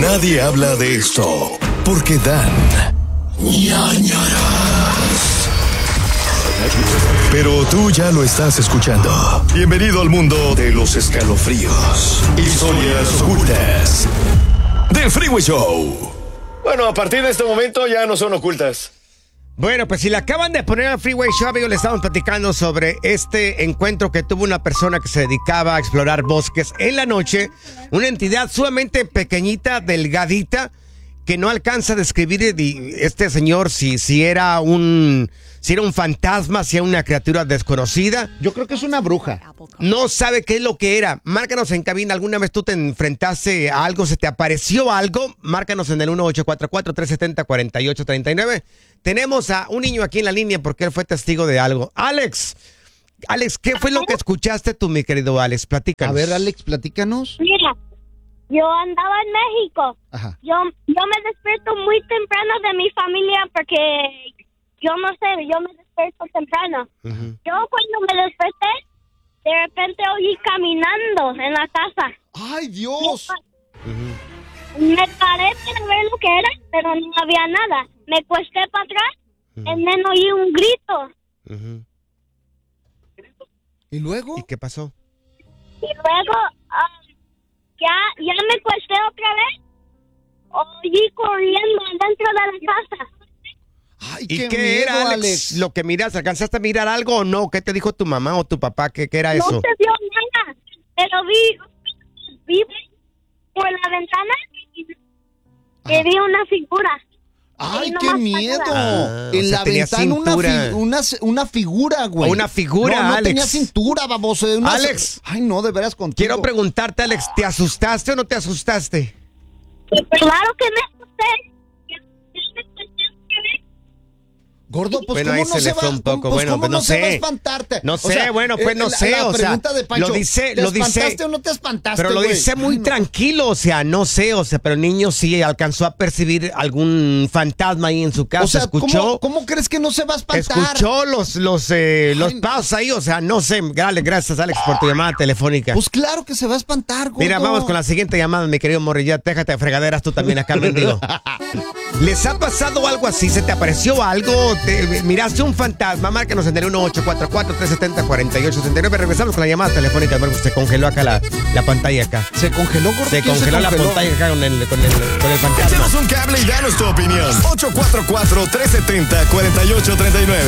Nadie habla de esto porque dan ñáñaras. Pero tú ya lo estás escuchando. Bienvenido al mundo de los escalofríos. Historias ocultas del Freeway Show. Bueno, a partir de este momento ya no son ocultas. Bueno, pues si le acaban de poner al Freeway Show, amigos, le estamos platicando sobre este encuentro que tuvo una persona que se dedicaba a explorar bosques en la noche. Una entidad sumamente pequeñita, delgadita, que no alcanza a describir este señor si era un fantasma, si era una criatura desconocida. Yo creo que es una bruja. No sabe qué es lo que era. Márcanos en cabina. ¿Alguna vez tú te enfrentaste a algo? ¿Se te apareció algo? Márcanos en el 1844-370-4839. Tenemos a un niño aquí en la línea porque él fue testigo de algo. Alex, ¿qué fue lo que escuchaste tú, mi querido Alex? Platícanos. A ver, Alex, platícanos. Mira, yo andaba en México. Ajá. Yo me despierto muy temprano de mi familia porque yo no sé, yo me despierto temprano. Uh-huh. Yo cuando me desperté, de repente oí caminando en la casa. ¡Ay, Dios! Uh-huh. Me paré para ver lo que era, pero no había nada. Me acosté para atrás, Uh-huh. y me oí un grito. Uh-huh. ¿Y luego? ¿Y qué pasó? Y luego, ya me acosté otra vez, oí corriendo dentro de la casa. Ay, ¿Y qué miedo, era, Alex? ¿Lo que miras? ¿Alcanzaste a mirar algo o no? ¿Qué te dijo tu mamá o tu papá? ¿Qué era eso? No se vio nada, pero vi por la ventana y vi una figura. ¡Ay, Y qué nomás miedo! Ah, En o sea, la tenía ventana cintura. una figura, güey. Una figura, no Alex. tenía cintura, baboso. Alex. Ay, no, de veras contigo. Quiero preguntarte, Alex, ¿te asustaste o no te asustaste? Claro que me asusté. Gordo, pues Bueno, ¿cómo ahí no se se le va? fue un poco. Pues, Bueno, ¿cómo pues no no se va a sé. espantarte? No sé, bueno, pues no sé, La o sea, pregunta de Pancho, lo dice- ¿te lo dice- espantaste o no te espantaste, Pero lo güey? dice muy Ay, no. tranquilo, o sea, no sé, o sea, pero el niño sí alcanzó a percibir algún fantasma ahí en su casa. O sea, escuchó, ¿cómo crees que no se va a espantar? escuchó los pasos ahí, o sea, no sé. Gracias, Alex, por tu llamada telefónica. Pues claro que se va a espantar, gordo. Mira, vamos con la siguiente llamada, mi querido Morrillat. Déjate de fregaderas tú también acá, mendigo. ¿Les ha pasado algo así? ¿Se te apareció algo? ¿Miraste un fantasma? Márcanos en el 1844-370-4839. Regresamos con la llamada telefónica. Se congeló acá la pantalla acá. ¿Se congeló, gordo? Se ¿Quién congeló la pantalla acá con el fantasma. Échanos un cable y danos tu opinión. 844-370-4839.